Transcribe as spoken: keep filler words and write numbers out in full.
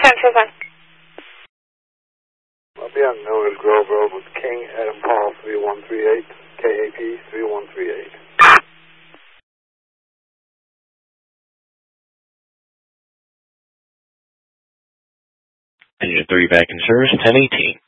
ten seven. Copy on Millwood Grove Road with King Adam Paul three one three eight, K A P three one three eight. Engine three back in service, ten eighteen.